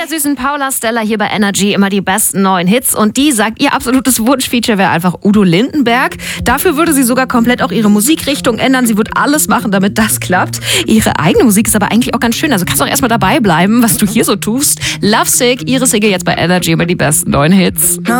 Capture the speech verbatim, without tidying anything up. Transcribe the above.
der süßen Paula Stella hier bei Energy, immer die besten neuen Hits. Und die sagt, ihr absolutes Wunschfeature wäre einfach Udo Lindenberg. Dafür würde sie sogar komplett auch ihre Musikrichtung ändern. Sie wird alles machen, damit das klappt. Ihre eigene Musik ist aber eigentlich auch ganz schön. Also kannst du auch erstmal dabei bleiben, was du hier so tust. Lovesick, ihre Single jetzt bei Energy, immer die besten neuen Hits.